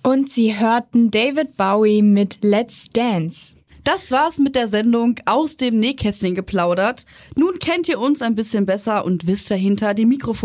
Und Sie hörten David Bowie mit Let's Dance. Das war's mit der Sendung Aus dem Nähkästchen geplaudert. Nun kennt ihr uns ein bisschen besser und wisst, wer hinter dem Mikrofon